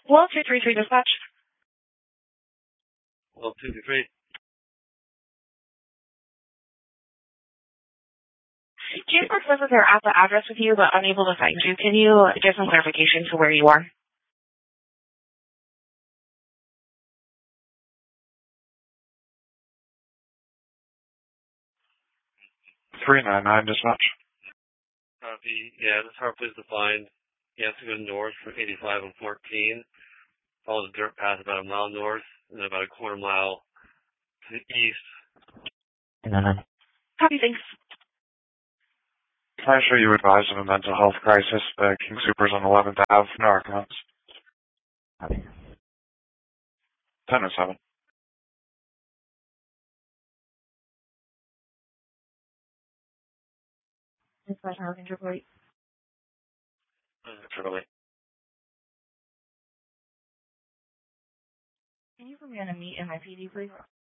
Well, 233 dispatch. Well, 233. Transport says that they're at the address with you, but unable to find you. Can you give some clarification to where you are? 399 dispatch. Copy. Yeah, this hard place to find. You have to go north for 85 and 14. Follow the dirt path about a mile north, and then about a quarter mile to the east. Copy, thanks. Can I show you advised of a mental health crisis? The King Supers on 11th Ave, Narcotics. Copy. 1007. Dispatch, how can you report? Truly. Can you put me on a meet in my PD, please?